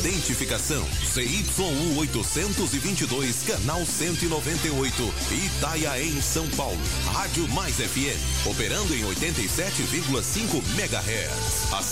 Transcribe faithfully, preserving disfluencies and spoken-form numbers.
Identificação C Y U oitocentos e vinte e dois, canal cento e noventa e oito, Itaiaém, São Paulo. Rádio Mais F M, operando em oitenta e sete vírgula cinco megahertz.